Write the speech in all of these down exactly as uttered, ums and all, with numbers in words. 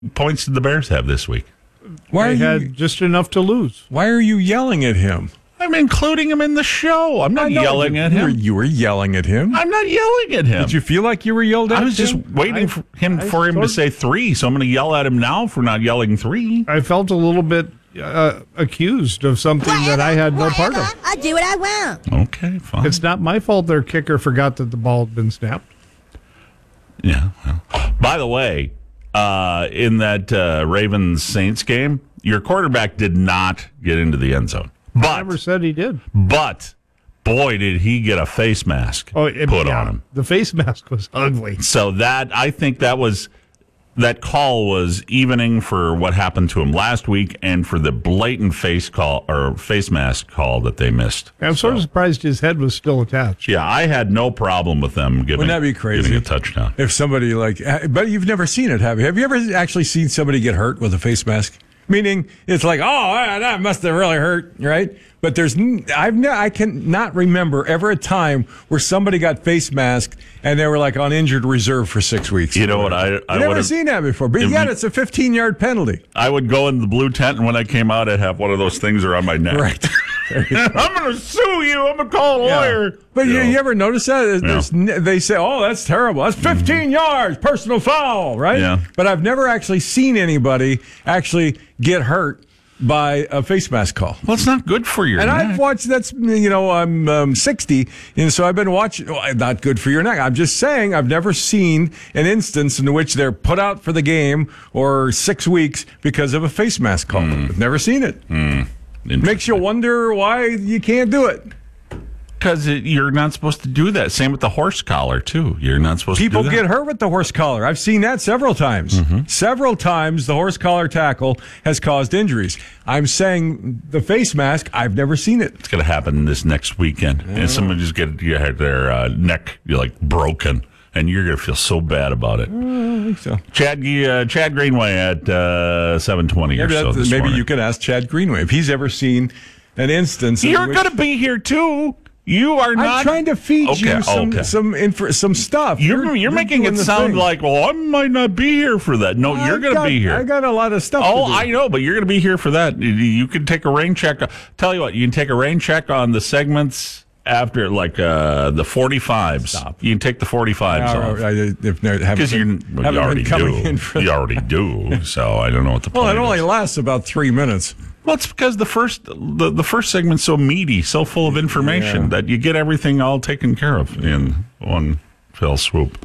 points did the Bears have this week? Why They are had you, just enough to lose. why are you yelling at him? I'm including him in the show. I'm not I know yelling you, at you were, him. you were yelling at him. I'm not yelling at him. Did you feel like you were yelled at? I was just Tim? waiting I- for him I for him to sort- say three, so I'm going to yell at him now for not yelling three. I felt a little bit uh, accused of something that I had no part of. I do what I want. Okay, fine. It's not my fault their kicker forgot that the ball had been snapped. Yeah. Well. By the way, uh, in that uh, Ravens Saints game, your quarterback did not get into the end zone. I But never said he did. but boy, did he get a face mask Oh, it, put yeah, on him. The face mask was ugly. So that I think that was that call was evening for what happened to him last week and for the blatant face call or face mask call that they missed. I'm sort of surprised his head was still attached. Yeah, I had no problem with them giving, Wouldn't that be crazy? giving a touchdown. If somebody like, but you've never seen it, have you? Have you ever actually seen somebody get hurt with a face mask? Meaning, it's like, oh, that must have really hurt, right? But there's, I've, ne- I can not remember ever a time where somebody got face masked and they were like on injured reserve for six weeks. You know what? I I I've never would've- seen that before. But If yet, you- it's a fifteen-yard penalty. I would go in the blue tent, and when I came out, I'd have one of those things around my neck. Right. I'm going to sue you. I'm going to call a lawyer. But you, know. you ever notice that? There's, Yeah. n- they say, oh, that's terrible. That's fifteen yards, personal foul, right? Yeah. But I've never actually seen anybody actually get hurt by a face mask call. Well, it's not good for your And neck. I've watched, that's, you know, I'm um, sixty, and so I've been watching, well, not good for your neck. I'm just saying I've never seen an instance in which they're put out for the game or six weeks because of a face mask call. Hmm. I've never seen it. Makes you wonder why you can't do it. Because you're not supposed to do that. Same with the horse collar, too. You're not supposed People to do that. get hurt with the horse collar. I've seen that several times. Mm-hmm. Several times the horse collar tackle has caused injuries. I'm saying the face mask, I've never seen it. It's going to happen this next weekend. And someone just get you had their uh, neck you're like broken, and you're going to feel so bad about it. I think so. Chad uh, Chad Greenway at uh, seven twenty or Maybe, so that's- this maybe morning. you could ask Chad Greenway if he's ever seen an instance. in You're which- going to be here, too. You are not. I'm trying to feed Okay, you some okay. some info, some stuff. You're, you're, making doing it the sound thing. like, well, I might not be here for that. No, I you're going to got- be here. I got a lot of stuff. Oh, to do. I know, but you're going to be here for that. You- You can take a rain check. Tell you what, you can take a rain check on the segments after, like uh, the forty-fives. Stop. You can take the forty-fives I, off. I, if no, haven't Because you, been- well, haven't you been already coming do. in for You that. already do. So I don't know what the Well, point it only is. lasts about three minutes. Well, it's because the first the, the first segment's so meaty, so full of information Yeah. that you get everything all taken care of in one fell swoop.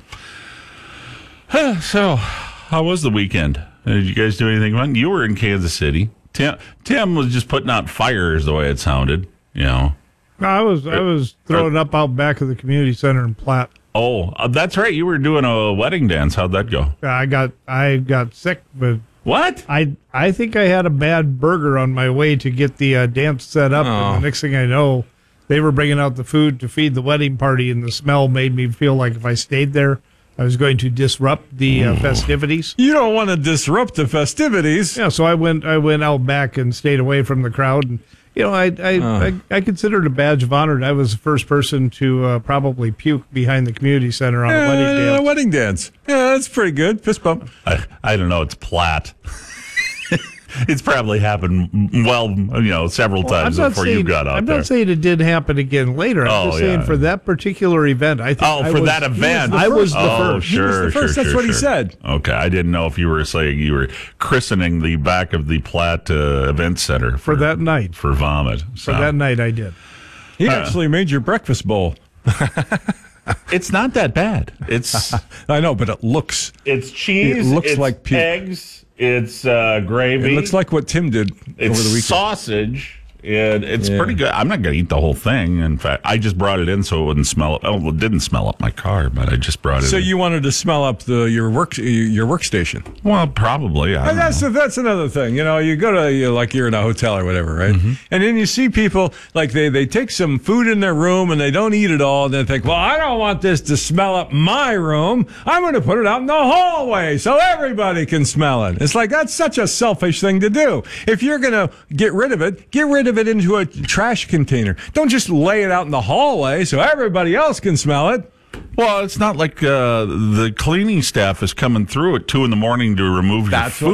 So, how was the weekend? Did you guys do anything fun? You were in Kansas City. Tim, Tim was just putting out fires the way it sounded, you know. No, I was I was throwing up out back of the community center in Platte. Oh, uh, that's right. You were doing a wedding dance. How'd that go? I got I got sick, but What? I I think I had a bad burger on my way to get the uh, dance set up, Oh. and the next thing I know, they were bringing out the food to feed the wedding party, and the smell made me feel like if I stayed there, I was going to disrupt the uh, festivities. You don't want to disrupt the festivities. Yeah, so I went I went out back and stayed away from the crowd, and you know I I, I, I considered it a badge of honor. I was the first person to uh, probably puke behind the community center on a wedding Uh, dance. wedding dance. Yeah, that's pretty good. Fist bump. I, I don't know. It's Platt. It's probably happened, well, you know, several Well, times I'm not before saying, you got out I'm there. not saying it did happen again later. I'm Oh, just saying yeah. for that particular event. I think Oh, I for was- that event. I was the oh, first. sure, He was the sure, first. That's sure, what he sure. said. Okay, I didn't know if you were saying you were christening the back of the Platt uh, Event Center For that night. for vomit. For that night, I did. He Uh. actually made your breakfast bowl. It's not that bad. It's I know, but it looks. it's cheese. It looks it's like puke. eggs. It's uh, gravy. It looks like what Tim did it's over the weekend. sausage. And it's Yeah. pretty good. I'm not going to eat the whole thing. In fact, I just brought it in so it wouldn't smell. Oh, well, it didn't smell up my car, but I just brought it. So in. you wanted to smell up the your work your workstation. Well, probably. I And don't that's know. that's another thing. You know, you go to you like you're in a hotel or whatever, right? And then you see people like they they take some food in their room and they don't eat it all. And they think, well, I don't want this to smell up my room. I'm going to put it out in the hallway so everybody can smell it. It's like that's such a selfish thing to do. If you're going to get rid of it, get rid of it into a trash container. Don't just lay it out in the hallway so everybody else can smell it. Well, it's not like uh, the cleaning staff is coming through at two in the morning to remove That's your what